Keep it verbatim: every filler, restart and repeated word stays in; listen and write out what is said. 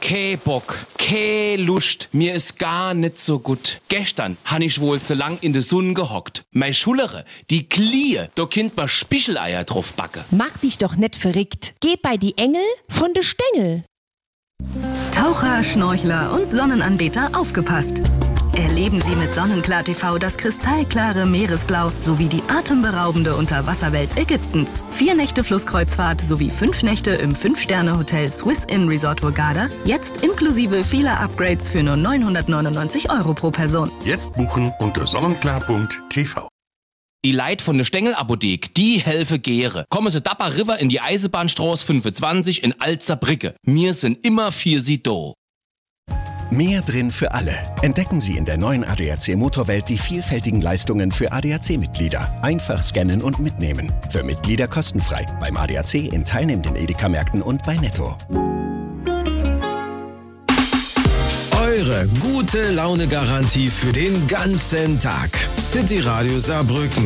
Keh Bock, keh Lust, mir ist gar nicht so gut. Gestern han ich wohl zu lang in der Sonne gehockt. Mei Schulere, die Klie, da kind ma Spicheleier drauf backe. Mach dich doch nicht verrückt. Geh bei die Engel von de Stängel. Taucher, Schnorchler und Sonnenanbeter aufgepasst. Erleben Sie mit Sonnenklar T V das kristallklare Meeresblau sowie die atemberaubende Unterwasserwelt Ägyptens. Vier Nächte Flusskreuzfahrt sowie fünf Nächte im Fünf-Sterne-Hotel Swiss Inn Resort Hurghada. Jetzt inklusive vieler Upgrades für nur neunhundertneunundneunzig Euro pro Person. Jetzt buchen unter sonnenklar punkt t v. Die Leit von der Stengelapothek, die helfe Gere. Kommen Sie Dapper River in die Eisenbahnstraße fünfundzwanzig in Alzerbrücke. Wir sind immer für Sie do. Mehr drin für alle. Entdecken Sie in der neuen A D A C Motorwelt die vielfältigen Leistungen für A D A C-Mitglieder. Einfach scannen und mitnehmen. Für Mitglieder kostenfrei. Beim A D A C in teilnehmenden Edeka-Märkten und bei Netto. Eure gute Laune-Garantie für den ganzen Tag. City Radio Saarbrücken.